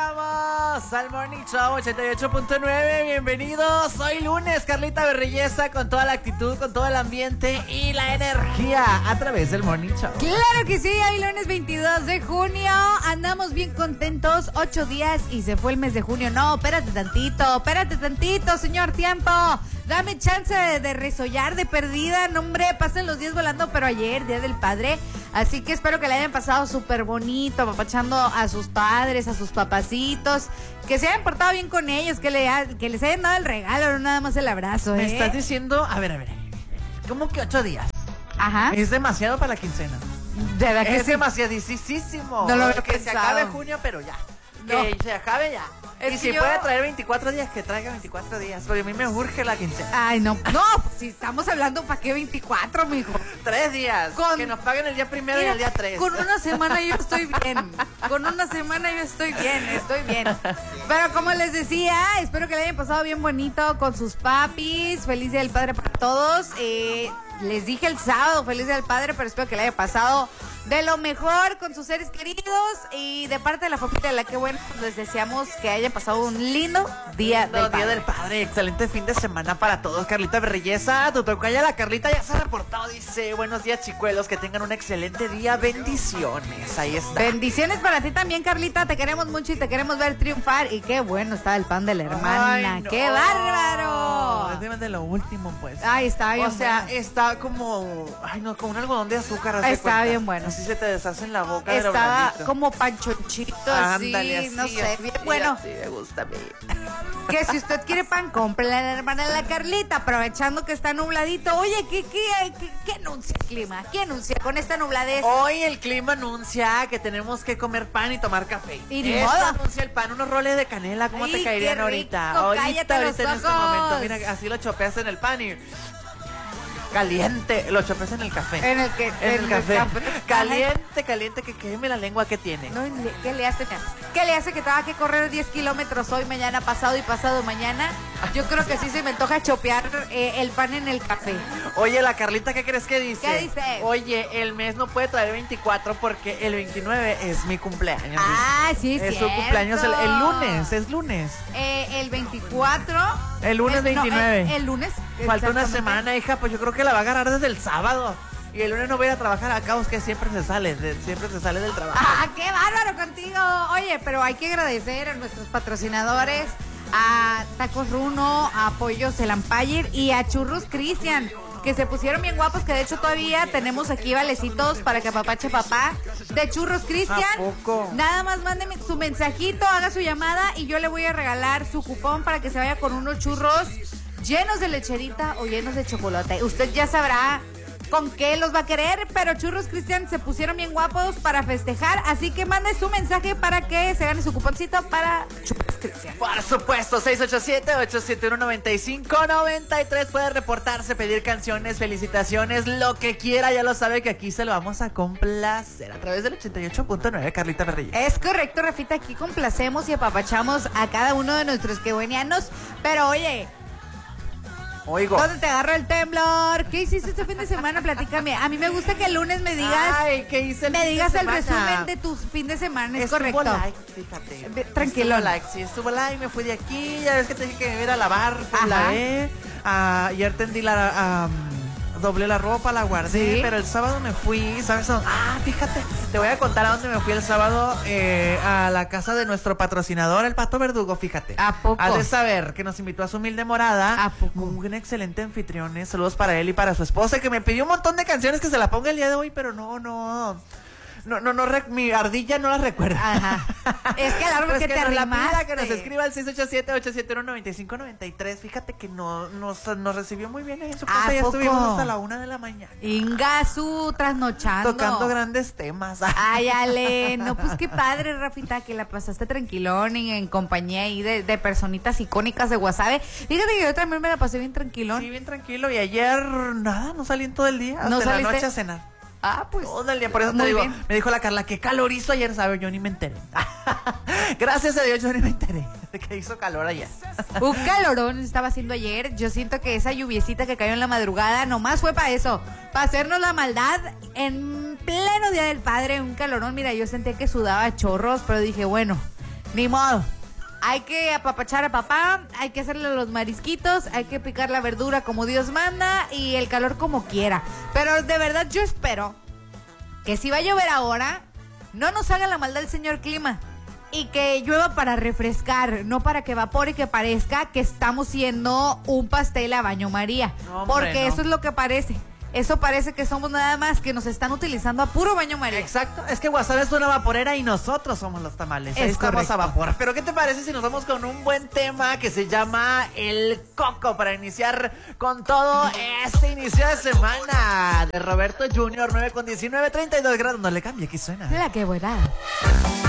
Llegamos al Morning Show 88.9. Bienvenidos. Hoy lunes, Carlita Berrellesa con toda la actitud, con todo el ambiente y la energía a través del Morning Show. Claro que sí, hoy lunes 22 de junio. Andamos bien contentos, 8 días y se fue el mes de junio. No, espérate tantito, señor tiempo. Dame chance de resollar de perdida. No, hombre, pasen los días volando, pero ayer, Día del Padre. Así que espero que le hayan pasado súper bonito, apapachando a sus padres, a sus papacitos, que se hayan portado bien con ellos, que les hayan dado el regalo, no nada más el abrazo, Me estás diciendo, a ver, ¿cómo que 8 días? Ajá. Es demasiado para la quincena. De verdad que Es sí. demasiadísimo. No lo había que se pensado. acabe junio, pero ya. No. Que se acabe ya. Es Y que si puede traer 24 días, que traiga 24 días. Porque a mí me urge la quincena. Ay, no, pues si estamos hablando, ¿para qué 24, mijo? 3 días. Que nos paguen el día primero y el día 3. Con una semana yo estoy bien. Estoy bien. Pero como les decía, espero que le hayan pasado bien bonito con sus papis. Feliz Día del Padre para todos. Les dije el sábado, feliz Día del Padre, pero espero que le haya pasado de lo mejor con sus seres queridos. Y de parte de la familia de La Que Buena, pues les deseamos que hayan pasado un lindo Día del Padre. Excelente fin de semana para todos. Carlita Berrellesa, tu tocaya la Carlita ya se ha reportado. Dice, buenos días, chicuelos, que tengan un excelente día. Bendiciones. Ahí está. Bendiciones para ti también, Carlita. Te queremos mucho y te queremos ver triunfar. Y qué bueno está el pan de la hermana. Ay, no. ¡Qué bárbaro! Es de lo último, pues. Ay, está bien. O sea, bueno. está como, como un algodón de azúcar. Está bien bueno. Así se te deshace en la boca. Estaba como panchonchito, así, Ándale, no así, sé. así, Bien bueno. Sí, me gusta a mí. Que si usted quiere pan, cómprele a la hermana de la Carlita, aprovechando que está nubladito. Oye, ¿qué anuncia el clima? ¿Qué anuncia con esta nubladez? Hoy el clima anuncia que tenemos que comer pan y tomar café. Y ni Eso modo. anuncia el pan, unos roles de canela, ¿cómo Ay, te caerían qué ahorita? rico, Ahorita cállate los en este ojos. momento. Mira, así lo chopeas en el pan y caliente, lo chopeas en el café. En el café. Caliente, que queme la lengua que tiene. No, ¿qué le hace? ¿Qué le hace que tenga que correr 10 kilómetros hoy, mañana, pasado y pasado mañana? Yo creo que sí se me antoja chopear el pan en el café. Oye, la Carlita, ¿qué crees que dice? ¿Qué dice? Oye, el mes no puede traer 24 porque el 29 es mi cumpleaños. Ah, sí, es cierto. su cumpleaños el lunes, es lunes. El 24. El lunes 29. No, el lunes. Falta una exactamente. semana, hija, pues yo creo que la va a agarrar desde el sábado. Y el lunes no voy a ir a trabajar a cabo, que siempre se sale del trabajo. ¡Ah, qué bárbaro contigo! Oye, pero hay que agradecer a nuestros patrocinadores, a Tacos Runo, a Pollos El Empire y a Churros Cristian, que se pusieron bien guapos, que de hecho todavía tenemos aquí valecitos para que apapache papá de Churros Cristian. ¿A poco? Nada más mándeme su mensajito, haga su llamada y yo le voy a regalar su cupón para que se vaya con unos churros llenos de lecherita o llenos de chocolate. Usted ya sabrá con qué los va a querer, pero Churros Cristian se pusieron bien guapos para festejar, así que mande su mensaje para que se gane su cuponcito para Churros Cristian. Por supuesto, 687-871-9593. Puede reportarse, pedir canciones, felicitaciones, lo que quiera. Ya lo sabe que aquí se lo vamos a complacer a través del 88.9, Carlita Berrellesa. Es correcto, Rafita, aquí complacemos y apapachamos a cada uno de nuestros quebuenianos, pero oye, Oigo. ¿dónde te agarró el temblor? ¿Qué hiciste este fin de semana? Platícame. A mí me gusta que el lunes me digas. Ay, ¿qué hice el me fin de digas el semana? resumen de tu fin de semana, es Estuvo correcto. light, fíjate. Tranquilo. Estuvo light, me fui de aquí. Ya ves que te dije que me iba a lavar, pues Ajá. lavé. Ayer tendí doblé la ropa, la guardé, Sí. pero el sábado me fui, ¿sabes? Fíjate, te voy a contar a dónde me fui el sábado, a la casa de nuestro patrocinador, el Pato Verdugo, fíjate. ¿A poco? Has de saber que nos invitó a su humilde morada. ¿A poco? Un excelente anfitrión, saludos para él y para su esposa, que me pidió un montón de canciones que se la ponga el día de hoy, pero mi ardilla no la recuerda. Ajá. Es que el árbol Pues que te nos la arrimaste. pida, que nos escriba al 687-871-9593. Fíjate que nos recibió muy bien en su casa. ¿A Ya poco? estuvimos hasta la 1 de la mañana. Ingasu, trasnochando. Tocando grandes temas. Ay, Ale, no, pues qué padre, Rafita, que la pasaste tranquilón en compañía ahí de personitas icónicas de Guasave. Fíjate que yo también me la pasé bien tranquilón. Sí, bien tranquilo. Y ayer, nada, no salí en todo el día. Hasta ¿No la saliste? noche a cenar. Pues. Todo el día, por eso te muy digo, bien. me dijo la Carla, qué calor hizo ayer, ¿sabes? Yo ni me enteré. Gracias a Dios, yo ni me enteré de que hizo calor ayer. Un calorón estaba haciendo ayer. Yo siento que esa lluviecita que cayó en la madrugada nomás fue para eso, para hacernos la maldad en pleno Día del Padre. Un calorón, mira, yo sentí que sudaba chorros, pero dije, bueno, Ni modo. Hay que apapachar a papá, hay que hacerle los marisquitos, hay que picar la verdura como Dios manda y el calor como quiera. Pero de verdad yo espero que si va a llover ahora, no nos haga la maldad el señor clima. Y que llueva para refrescar, no para que evapore y que parezca que estamos siendo un pastel a baño María. No, hombre, porque no. eso es lo que parece. Eso parece que somos nada más que nos están utilizando a puro baño María. Exacto, es que Guasave es una vaporera y nosotros somos los tamales. Ahí Es estamos correcto. a vapor. Pero ¿qué te parece si nos vamos con un buen tema que se llama El Coco para iniciar con todo este inicio de semana de Roberto Junior, 9 con 19, 32 grados? No le cambie, aquí suena. La que buena.